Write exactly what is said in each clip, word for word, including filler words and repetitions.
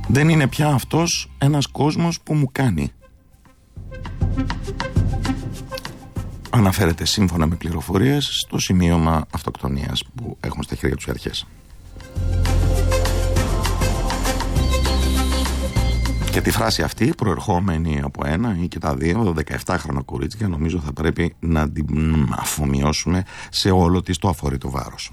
Δεν είναι πια αυτός ένας κόσμος που μου κάνει. Αναφέρεται σύμφωνα με πληροφορίες στο σημείωμα αυτοκτονίας που έχουν στα χέρια τους οι αρχές. Και τη φράση αυτή, προερχόμενη από ένα ή και τα δύο δεκαεπτάχρονα κορίτσια, νομίζω θα πρέπει να την αφομοιώσουμε σε όλο της το αφορήτο βάρος.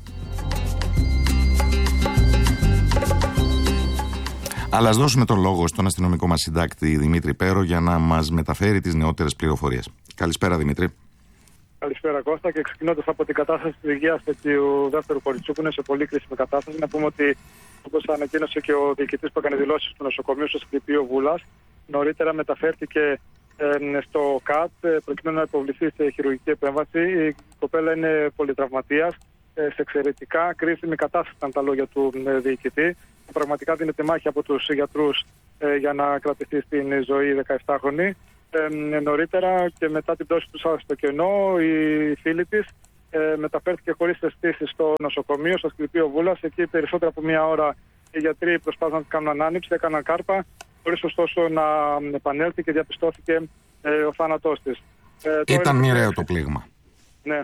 Αλλά ας δώσουμε τον λόγο στον αστυνομικό μας συντάκτη Δημήτρη Πέρο για να μας μεταφέρει τις νεότερες πληροφορίες. Καλησπέρα, Δημήτρη. Καλησπέρα, Κώστα. Και ξεκινώντας από την κατάσταση της υγείας του δεύτερου κοριτσιού, που είναι σε πολύ κρίσιμη κατάσταση, να πούμε ότι, όπως ανακοίνωσε και ο διοικητής που έκανε δηλώσεις του νοσοκομείου στο Ασκληπείο Βούλας, νωρίτερα μεταφέρθηκε ε, στο ΚΑΤ προκειμένου να υποβληθεί σε χειρουργική επέμβαση. Η κοπέλα είναι πολυτραυματίας, ε, σε εξαιρετικά κρίσιμη κατάσταση, ήταν τα λόγια του ε, διοικητή. Πραγματικά δίνεται μάχη από τους γιατρούς ε, για να κρατηθεί στην ζωή δεκαεπτάχρονη. Ε, νωρίτερα και μετά την πτώση του στο κενό, η φίλη της ε, μεταφέρθηκε χωρίς αισθήσεις στο νοσοκομείο, στο Ασκληπείο Βούλας. Εκεί περισσότερα από μία ώρα οι γιατροί προσπάθησαν να κάνουν ανάνυψη, έκαναν κάρπα, χωρίς ωστόσο να επανέλθει και διαπιστώθηκε ε, ο θάνατός της. Ε, Ήταν είναι... μοιραίο το πλήγμα. Ναι.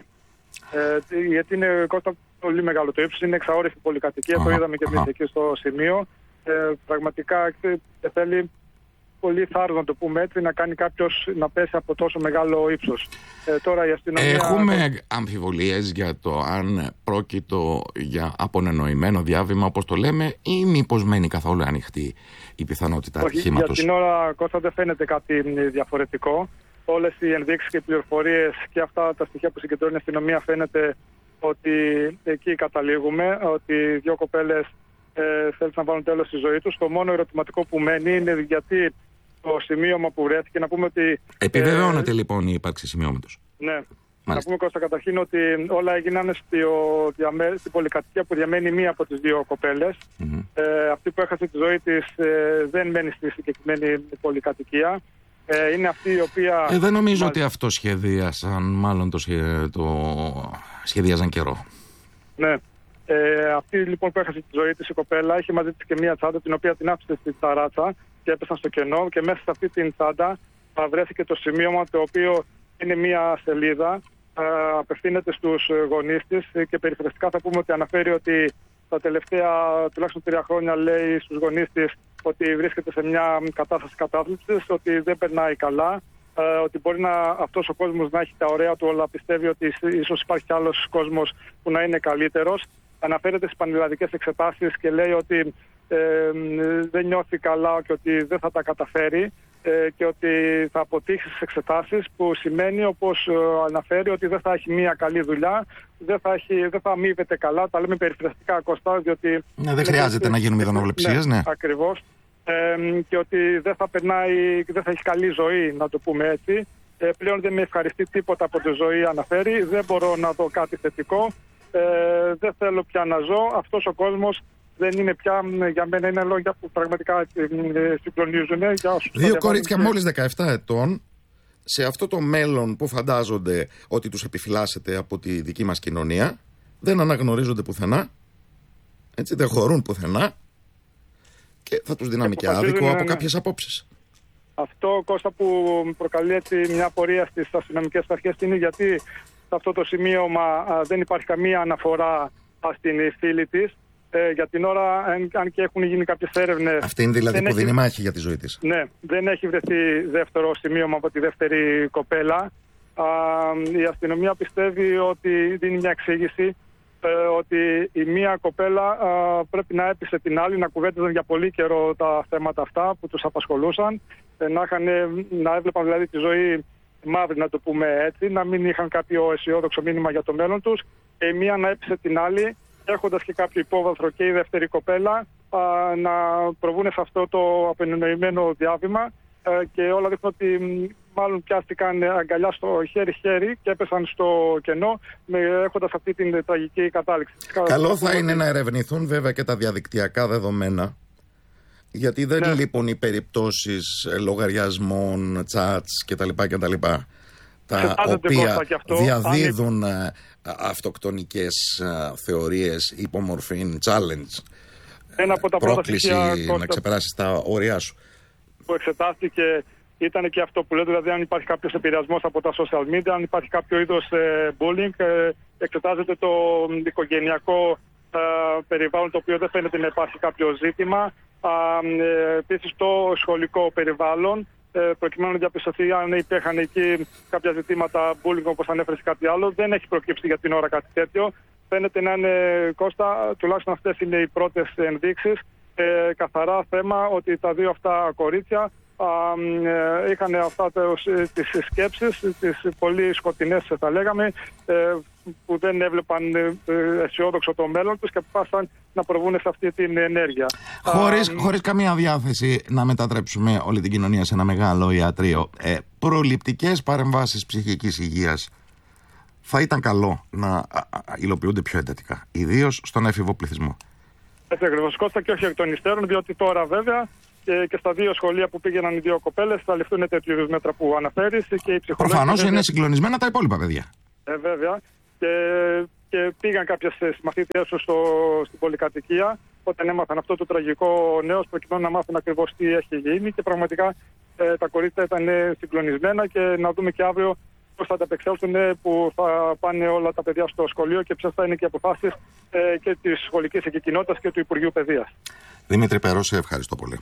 Ε, γιατί είναι, Κώστα, πολύ μεγάλο το ύψος, είναι εξαόρυφη πολυκατοικία, το είδαμε και εμείς εκεί στο σημείο. Ε, πραγματικά ε, θέλει πολύ θάρρος, να το πούμε έτσι, να κάνει κάποιος να πέσει από τόσο μεγάλο ύψος. Ε, τώρα η αστυνομία... Έχουμε αμφιβολίες για το αν πρόκειτο για απονενοημένο διάβημα, όπως το λέμε, ή μήπως μένει καθόλου ανοιχτή η πιθανότητα ατυχήματος? Για την ώρα, Κώστα, δεν φαίνεται κάτι διαφορετικό. Όλες οι ενδείξεις και οι πληροφορίες και αυτά τα στοιχεία που συγκεντρώνει η αστυνομία, φαίνεται ότι εκεί καταλήγουμε, ότι οι δύο κοπέλες ε, θέλουν να βάλουν τέλος στη ζωή τους. Το μόνο ερωτηματικό που μένει είναι γιατί το σημείωμα που βρέθηκε, να πούμε ότι... Επιβεβαιώνεται ε, λοιπόν η ύπαρξη σημειώματος. Ναι. Μάλιστα. Να πούμε, Κώστα, καταρχήν ότι όλα έγιναν στην πολυκατοικία που διαμένει μία από τις δύο κοπέλες. Mm-hmm. Ε, αυτή που έχασε τη ζωή της ε, δεν μένει στη συγκεκριμένη πολυκατοικία. Ε, είναι αυτή η οποία... Ε, δεν νομίζω Μα... ότι αυτό σχεδίασαν, μάλλον το, σχε... το σχεδίαζαν καιρό. Ναι. Ε, αυτή λοιπόν που έχασε τη ζωή της η κοπέλα είχε μαζί της και μία τσάντα, την οποία την άφησε στη ταράτσα και έπεσαν στο κενό, και μέσα σε αυτή την τσάντα βρέθηκε το σημείωμα, το οποίο είναι μία σελίδα, ε, απευθύνεται στους γονείς της και περιφραστικά θα πούμε ότι αναφέρει ότι τα τελευταία τουλάχιστον τρία χρόνια, λέει στους γονείς της, ότι βρίσκεται σε μια κατάσταση κατάθλιψης, ότι δεν περνάει καλά, ε, ότι μπορεί να, αυτός ο κόσμος να έχει τα ωραία του, αλλά πιστεύει ότι ίσως υπάρχει κι άλλος κόσμος που να είναι καλύτερος. Αναφέρεται στις πανελλαδικές εξετάσεις και λέει ότι ε, δεν νιώθει καλά και ότι δεν θα τα καταφέρει ε, και ότι θα αποτύχει στις εξετάσεις, που σημαίνει, όπως ε, αναφέρει, ότι δεν θα έχει μια καλή δουλειά, δεν θα, έχει, δεν θα αμείβεται καλά. Τα λέμε περιφραστικά, Κώστα, διότι... Ναι, δεν χρειάζεται και... να γίνουν ειδωνοβλεψίες, ναι. ναι. Ακριβώς. Ε, και ότι δεν θα περνάει, δεν θα έχει καλή ζωή, να το πούμε έτσι. Ε, πλέον δεν με ευχαριστεί τίποτα από τη ζωή, αναφέρει. Δεν μπορώ να δω κάτι θετικό. Ε, δεν θέλω πια να ζω. Αυτός ο κόσμος δεν είναι πια, για μένα είναι λόγια που πραγματικά ε, συγκλονίζουν. Δύο κορίτσια μόλις δεκαεπτά ετών, σε αυτό το μέλλον που φαντάζονται ότι τους επιφυλάσσεται από τη δική μας κοινωνία, δεν αναγνωρίζονται πουθενά, έτσι, δεν χωρούν πουθενά, και θα τους δίναμε και άδικο από κάποιες απόψεις. Αυτό, Κώστα, που προκαλεί έτσι μια απορία στις αστυνομικές αρχές είναι γιατί σε αυτό το σημείωμα α, δεν υπάρχει καμία αναφορά α, στην φίλη της. Ε, για την ώρα, αν, αν και έχουν γίνει κάποιες έρευνες... Αυτή είναι δηλαδή που έχει... δίνει μάχη για τη ζωή της. Ναι, δεν έχει βρεθεί δεύτερο σημείωμα από τη δεύτερη κοπέλα. Α, η αστυνομία πιστεύει ότι δίνει μια εξήγηση, ε, ότι η μία κοπέλα α, πρέπει να έπεισε την άλλη, να κουβέντιζαν για πολύ καιρό τα θέματα αυτά που τους απασχολούσαν, ε, να, είχαν, να έβλεπαν δηλαδή τη ζωή μαύρη, να το πούμε έτσι, να μην είχαν κάποιο αισιόδοξο μήνυμα για το μέλλον τους, και η μία να έπεισε την άλλη, έχοντας και κάποιο υπόβαθρο, και η δεύτερη κοπέλα α, να προβούν σε αυτό το απεννοημένο διάβημα, α, και όλα δείχνουν ότι μάλλον πιάστηκαν αγκαλιά στο χέρι-χέρι και έπεσαν στο κενό, έχοντας αυτή την τραγική κατάληξη. Καλό θα είναι να ερευνηθούν βέβαια και τα διαδικτυακά δεδομένα, γιατί δεν ναι. λείπουν οι περιπτώσεις λογαριασμών, chats κτλ. κτλ. Τα οποία διαδίδουν αν... αυτοκτονικές θεωρίες υπομορφήν challenge Ένα από τα πρώτα στοιχεία να ξεπεράσεις τα όρια σου. Που εξετάστηκε ήταν και αυτό που λέω, δηλαδή αν υπάρχει κάποιος επηρεασμός από τα social media, αν υπάρχει κάποιο είδος ε, bullying, ε, εξετάζεται το οικογενειακό ε, περιβάλλον, το οποίο δεν φαίνεται να υπάρχει κάποιο ζήτημα. Ε, επίσης το σχολικό περιβάλλον, ε, προκειμένου να διαπιστωθεί αν υπήρχαν εκεί κάποια ζητήματα bullying, όπως ανέφερε κάτι άλλο. Δεν έχει προκύψει για την ώρα κάτι τέτοιο. Φαίνεται να είναι, Κώστα, τουλάχιστον αυτές είναι οι πρώτες ενδείξεις. Ε, καθαρά θέμα ότι τα δύο αυτά κορίτσια α, ε, είχαν αυτά τις σκέψεις, τις πολύ σκοτεινές θα λέγαμε, ε, που δεν έβλεπαν ε, αισιόδοξο το μέλλον τους και αποφάσισαν να προβούν σε αυτή την ενέργεια. Χωρίς, α, χωρίς καμία διάθεση να μετατρέψουμε όλη την κοινωνία σε ένα μεγάλο ιατρείο, ε, προληπτικές παρεμβάσεις ψυχικής υγείας θα ήταν καλό να υλοποιούνται πιο εντατικά, ιδίως στον έφηβο πληθυσμό. Έτσι ακριβώς, Κώστα, και όχι εκ των υστέρων, διότι τώρα βέβαια και, και στα δύο σχολεία που πήγαιναν οι δύο κοπέλες θα ληφθούν τέτοιου είδους μέτρα που αναφέρεις. Προφανώς είναι συγκλονισμένα τα υπόλοιπα παιδιά. Ε, βέβαια. Και, και πήγαν κάποιες συμμαθήτριές τους στην πολυκατοικία όταν έμαθαν αυτό το τραγικό νέο, προκειμένου να μάθουν ακριβώς τι έχει γίνει. Και πραγματικά ε, τα κορίτσια ήταν συγκλονισμένα και να δούμε και αύριο πώς θα ανταπεξέλθουν, που θα πάνε όλα τα παιδιά στο σχολείο και ποιες θα είναι και οι αποφάσεις ε, και της σχολικής κοινότητας και του Υπουργείου Παιδείας. Δημήτρη Περό, σε ευχαριστώ πολύ.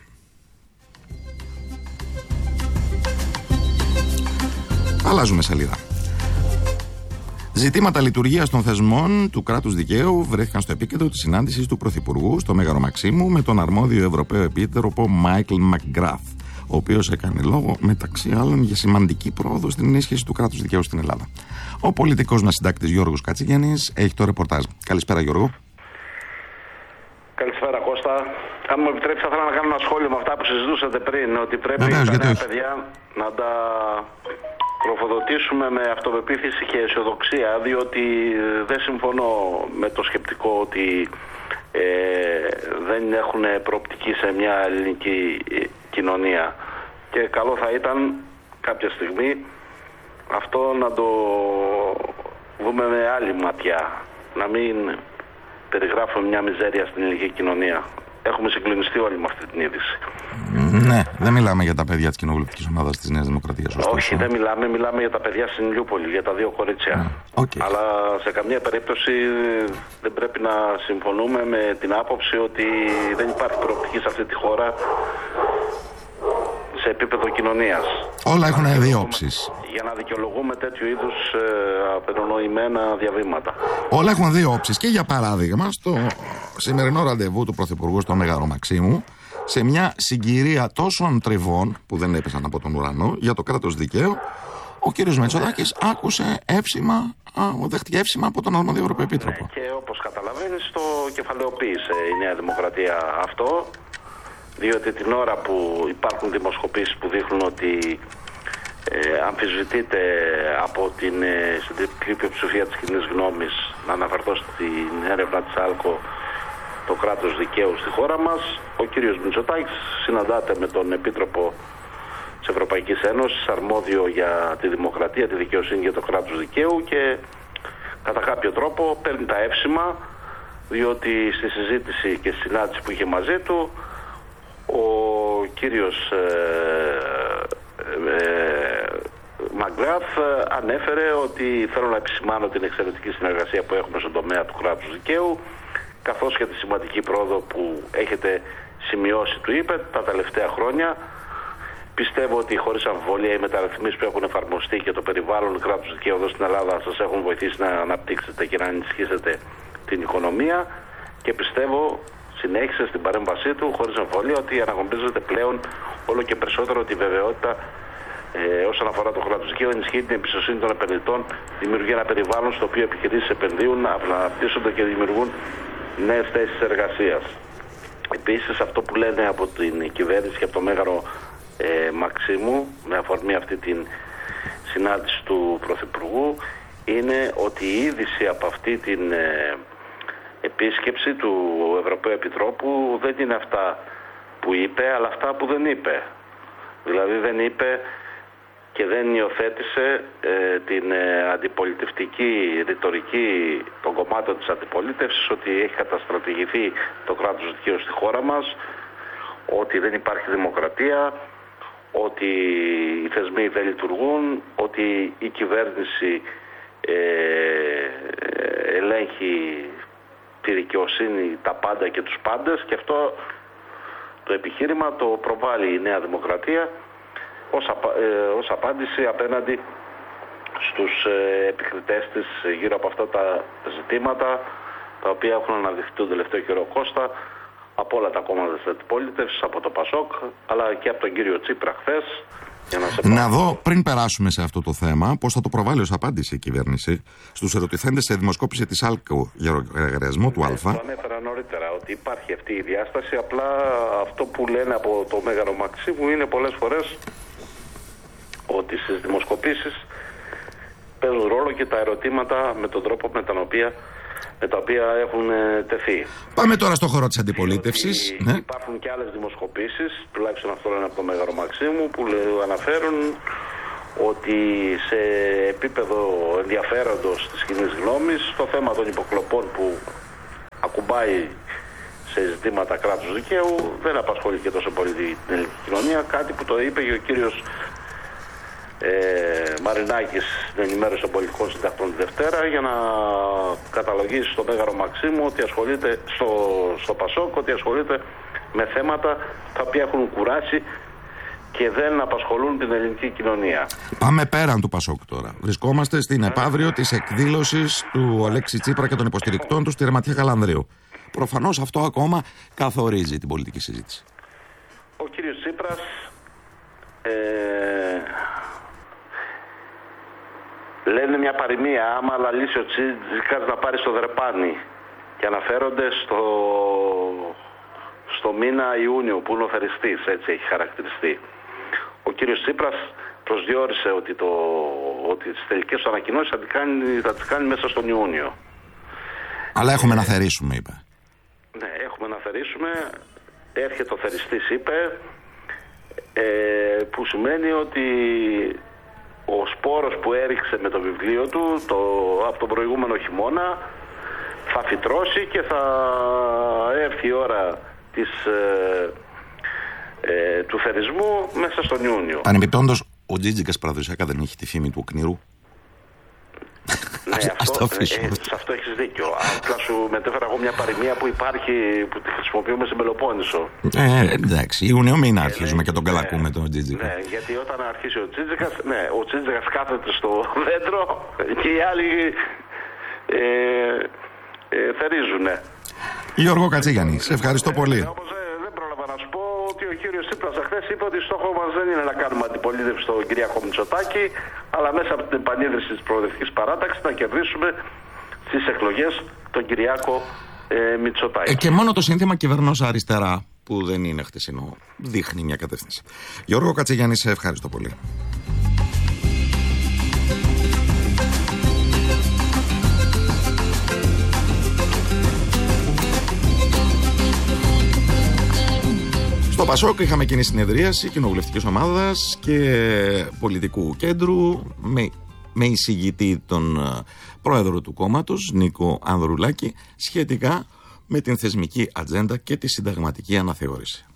Αλλάζουμε σελίδα. Ζητήματα λειτουργίας των θεσμών του κράτους δικαίου βρέθηκαν στο επίκεντρο της συνάντησης του Πρωθυπουργού στο Μέγαρο Μαξίμου με τον αρμόδιο Ευρωπαίο Επίτροπο Μάικλ Μακγκράθ, ο οποίος έκανε λόγο μεταξύ άλλων για σημαντική πρόοδο στην ενίσχυση του κράτους δικαίου στην Ελλάδα. Ο πολιτικός μας συντάκτης Γιώργος Κατσιγιάννης έχει το ρεπορτάζ. Καλησπέρα, Γιώργο. Καλησπέρα, Κώστα. Αν μου επιτρέψει, θα ήθελα να κάνω ένα σχόλιο με αυτά που συζητούσατε πριν, ότι πρέπει Βεβαίως, τα νέα παιδιά να τα τροφοδοτήσουμε με αυτοπεποίθηση και αισιοδοξία, διότι δεν συμφωνώ με το σκεπτικό ότι ε, δεν έχουν προοπτική σε μια ελληνική κοινωνία. Και καλό θα ήταν κάποια στιγμή αυτό να το δούμε με άλλη ματιά, να μην περιγράφουμε μια μιζέρια στην ελληνική κοινωνία. Έχουμε συγκλονιστεί όλοι με αυτή την είδηση. Ναι, δεν μιλάμε για τα παιδιά της κοινοβουλευτικής ομάδας της Νέας Δημοκρατίας. Ωστόσο. Όχι, δεν μιλάμε. Μιλάμε για τα παιδιά στην Ηλιούπολη, για τα δύο κορίτσια. Yeah, okay. Αλλά σε καμία περίπτωση δεν πρέπει να συμφωνούμε με την άποψη ότι δεν υπάρχει προοπτική σε αυτή τη χώρα σε επίπεδο κοινωνίας. Όλα έχουν δύο όψεις. Για να δικαιολογούμε τέτοιου είδους ε, απερονοημένα διαβήματα. Όλα έχουν δύο όψεις. Και για παράδειγμα, στο σημερινό ραντεβού του Πρωθυπουργού στο Μέγαρο Μαξίμου, σε μια συγκυρία τόσων τριβών που δεν έπεσαν από τον ουρανό για το κράτος δικαίου, ο κύριος Μητσοτάκης άκουσε εύσημα, δέχτηκε εύσημα από τον αρμόδιο Ευρωπαίο Επίτροπο. Ναι, και όπως καταλαβαίνεις, το κεφαλαιοποίησε η Νέα Δημοκρατία αυτό, διότι την ώρα που υπάρχουν δημοσκοπήσεις που δείχνουν ότι ε, αμφισβητείται από την ε, συντριπτική πλειοψηφία της κοινής γνώμης, να αναφερθώ στην έρευνα της ΑΛΚΟ, το κράτος δικαίου στη χώρα μας, ο κύριος Μητσοτάκης συναντάται με τον Επίτροπο της Ευρωπαϊκής Ένωσης, αρμόδιο για τη δημοκρατία, τη δικαιοσύνη και το κράτος δικαίου, και κατά κάποιο τρόπο παίρνει τα εύσημα, διότι στη συζήτηση και στη συνάντηση που είχε μαζί του, ο κύριος ε, ε, Μακγκράθ ανέφερε ότι θέλω να επισημάνω την εξαιρετική συνεργασία που έχουμε στον τομέα του κράτους δικαίου, καθώς και τη σημαντική πρόοδο που έχετε σημειώσει, του είπε, τα τελευταία χρόνια. Πιστεύω ότι χωρίς αμφιβολία οι μεταρρυθμίσεις που έχουν εφαρμοστεί και το περιβάλλον κράτους δικαίου εδώ στην Ελλάδα σας έχουν βοηθήσει να αναπτύξετε και να ενισχύσετε την οικονομία, και πιστεύω, συνέχισε στην παρέμβασή του, χωρίς αμφιβολία, ότι αναγνωρίζεται πλέον όλο και περισσότερο τη βεβαιότητα ε, όσον αφορά το κράτος δικαίου, ενισχύει την εμπιστοσύνη των επενδυτών, δημιουργεί ένα περιβάλλον στο οποίο επιχειρήσεις επενδύουν, αναπτύσσονται και δημιουργούν νέες θέσεις εργασίας. Επίσης, αυτό που λένε από την κυβέρνηση και από το Μέγαρο ε, Μαξίμου, με αφορμή αυτή την συνάντηση του Πρωθυπουργού, είναι ότι η είδηση από αυτή την ε, επίσκεψη του Ευρωπαίου Επιτρόπου δεν είναι αυτά που είπε, αλλά αυτά που δεν είπε. Δηλαδή δεν είπε και δεν υιοθέτησε ε, την ε, αντιπολιτευτική ρητορική των κομμάτων της αντιπολίτευσης ότι έχει καταστρατηγηθεί το κράτος δικαίου στη χώρα μας, ότι δεν υπάρχει δημοκρατία, ότι οι θεσμοί δεν λειτουργούν, ότι η κυβέρνηση ε, ελέγχει τη δικαιοσύνη, τα πάντα και τους πάντες, και αυτό το επιχείρημα το προβάλλει η Νέα Δημοκρατία ως, απα, ε, ως απάντηση απέναντι στους ε, επικριτές της γύρω από αυτά τα ζητήματα τα οποία έχουν αναδειχθεί τον τελευταίο καιρό, Κώστα, από όλα τα κόμματα της αντιπολίτευσης, από το Πασόκ, αλλά και από τον κύριο Τσίπρα χθες. Να, να δω, πριν περάσουμε σε αυτό το θέμα, πώς θα το προβάλλει ως απάντηση η κυβέρνηση στους ερωτηθέντες σε δημοσκόπηση της ΑΛΚΟ για λογαριασμό του Α. Το ανέφερα νωρίτερα ότι υπάρχει αυτή η διάσταση. Απλά αυτό που λένε από το Μέγαρο Μαξίμου είναι πολλές φορές ότι στις δημοσκοπήσεις παίζουν ρόλο και τα ερωτήματα με τον τρόπο με τον οποία με τα οποία έχουν τεθεί. Πάμε τώρα στο χώρο της αντιπολίτευσης. Ναι. Υπάρχουν και άλλες δημοσκοπήσεις, τουλάχιστον αυτό λένε από το Μέγαρο Μαξίμου, που αναφέρουν ότι σε επίπεδο ενδιαφέροντος της κοινής γνώμης το θέμα των υποκλοπών που ακουμπάει σε ζητήματα κράτους δικαίου δεν απασχολεί και τόσο πολύ την ελληνική κοινωνία, κάτι που το είπε και ο κύριος Ε, Μαρινάκης στην ενημέρωση των πολιτικών συντακτών τη Δευτέρα, για να καταλογίσει στο Μέγαρο Μαξίμου ότι ασχολείται στο, στο Πασόκ, ότι ασχολείται με θέματα τα οποία έχουν κουράσει και δεν απασχολούν την ελληνική κοινωνία. Πάμε πέραν του Πασόκ τώρα. Βρισκόμαστε στην επαύριο της εκδήλωσης του Αλέξη Τσίπρα και των υποστηρικτών του στη Ρεματιά Καλανδρίου. Προφανώς αυτό ακόμα καθορίζει την πολιτική συζήτηση. Ο κύριος Τσίπρας ε, λένε μια παροιμία, άμα λαλήσει ο Τσίτσικας να πάρει στο δρεπάνι, και αναφέρονται στο, στο μήνα Ιούνιο που είναι ο θεριστής, έτσι έχει χαρακτηριστεί. Ο κύριος Τσίπρας προσδιορίσε ότι, το, ότι τις τελικές του ανακοινώσεις θα, θα τις κάνει μέσα στον Ιούνιο. Αλλά έχουμε ε, να θερήσουμε, είπε. Ναι, έχουμε να θερήσουμε. Έρχεται ο θεριστής, είπε, ε, που σημαίνει ότι ο σπόρος που έριξε με το βιβλίο του το, από τον προηγούμενο χειμώνα θα φυτρώσει και θα έρθει η ώρα της, ε, ε, του θερισμού μέσα στον Ιούνιο. Παρεμπιπτόντως, ο Τζίτζικας παραδοσιακά δεν έχει τη φήμη του οκνηρού. Ναι, αυτό, ε, σε αυτό έχεις δίκιο. Απλά σου μετέφερα εγώ μια παροιμία που υπάρχει, που τη χρησιμοποιούμε στην Πελοπόννησο. Ε, εντάξει, Ιούνιο μήνα αρχίζουμε ε, και τον ναι, καλακούμε τον Τζίτζικα. Ναι, γιατί όταν αρχίσει ο Τζίτζικας, ναι, ο Τζίτζικας κάθεται στο δέντρο και οι άλλοι ε, ε, θερίζουνε. Γιώργο Κατσίγιαννη, σε ευχαριστώ ε, πολύ. Ε, όπως ε, δεν πρόλαβα να σου πω ότι ο κύριος Τσίπρας χθες είπε ότι στόχο μας δεν είναι να κάνουμε αντιπολίτευση στον Κυριάκο Μητσοτάκη, αλλά μέσα από την επανίδρυση της προοδευτικής παράταξης να κερδίσουμε στις εκλογές τον Κυριάκο ε, Μητσοτάκη. Ε, και μόνο το σύνθημα κυβερνός αριστερά, που δεν είναι χτεσινό, δείχνει μια κατεύθυνση. Γιώργο Κατσίγιαννη, σε ευχαριστώ πολύ. Στο Πασόκ είχαμε κοινή συνεδρίαση κοινοβουλευτικής ομάδας και πολιτικού κέντρου με, με εισηγητή τον πρόεδρο του κόμματος, Νίκο Ανδρουλάκη, σχετικά με την θεσμική ατζέντα και τη συνταγματική αναθεώρηση.